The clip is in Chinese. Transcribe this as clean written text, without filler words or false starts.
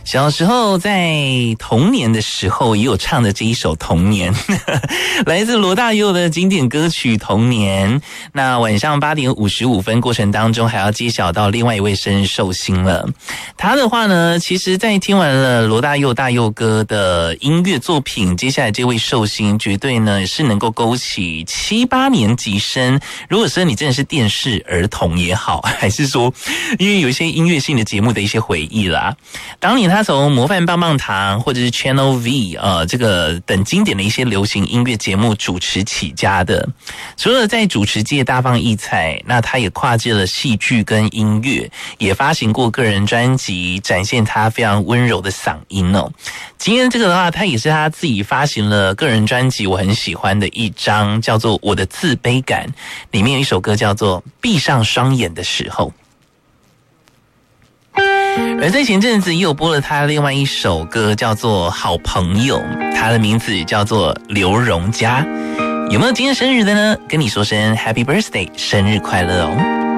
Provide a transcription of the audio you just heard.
小时候在童年的时候也有唱的这一首《童年》来自罗大佑的经典歌曲《童年》。那晚上8点55分过程当中还要揭晓到另外一位生日寿星了。他的话呢，其实在听完了罗大佑大佑哥的音乐作品，接下来这位寿星绝对呢是能够勾起7、8年级生，如果说你真的是电视儿童也好，还是说因为有一些音乐性的节目的一些回忆啦。当年他从模范棒棒糖或者是 Channel V 这个等经典的一些流行音乐节目主持起家的，除了在主持界大放异彩，那他也跨界了戏剧跟音乐，也发行过个人专辑，展现他非常温柔的嗓音哦。今天这个的话，他也是他自己发行了个人专辑，我很喜欢的一张，叫做《我的自卑感》，里面有一首歌叫做《闭上双眼的时候》。而在前阵子也有播了他另外一首歌，叫做《好朋友》，他的名字叫做刘荣嘉。有没有今天生日的呢？跟你说声 Happy Birthday， 生日快乐哦！